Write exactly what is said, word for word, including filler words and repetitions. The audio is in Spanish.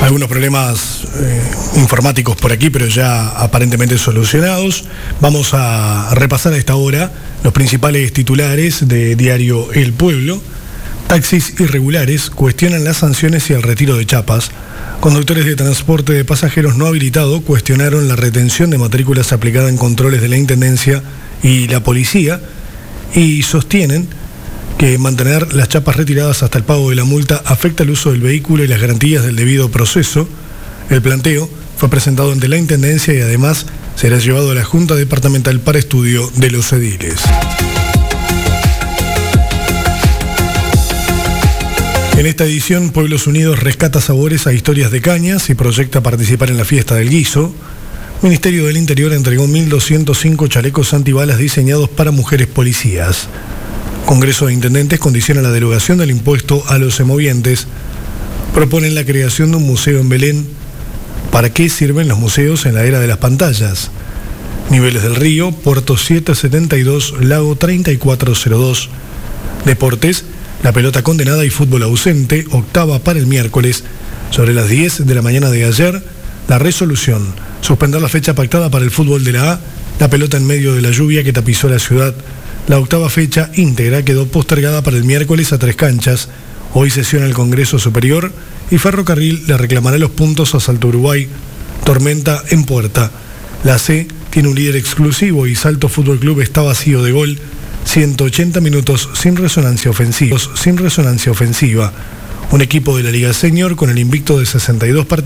Algunos problemas eh, informáticos por aquí, pero ya aparentemente solucionados. Vamos a repasar a esta hora los principales titulares de diario El Pueblo. Taxis irregulares cuestionan las sanciones y el retiro de chapas. Conductores de transporte de pasajeros no habilitado cuestionaron la retención de matrículas aplicada en controles de la Intendencia y la Policía y sostienen que mantener las chapas retiradas hasta el pago de la multa afecta el uso del vehículo y las garantías del debido proceso. El planteo fue presentado ante la Intendencia y además será llevado a la Junta Departamental para estudio de los ediles. En esta edición, Pueblos Unidos rescata sabores a historias de Cañas y proyecta participar en la fiesta del guiso. Ministerio del Interior entregó mil doscientos cinco chalecos antibalas diseñados para mujeres policías. Congreso de Intendentes condiciona la derogación del impuesto a los semovientes. Proponen la creación de un museo en Belén. ¿Para qué sirven los museos en la era de las pantallas? Niveles del río, Puerto siete setenta y dos, Lago treinta y cuatro cero dos. Deportes, la pelota condenada y fútbol ausente, octava para el miércoles. Sobre las diez de la mañana de ayer, la resolución, suspender la fecha pactada para el fútbol de la A, la pelota en medio de la lluvia que tapizó la ciudad. La octava fecha íntegra quedó postergada para el miércoles a tres canchas. Hoy sesiona el Congreso Superior y Ferrocarril le reclamará los puntos a Salto Uruguay. Tormenta en puerta. La C tiene un líder exclusivo y Salto Fútbol Club está vacío de gol. ciento ochenta minutos sin resonancia ofensiva. Sin resonancia ofensiva. Un equipo de la Liga Senior con el invicto de sesenta y dos partidos.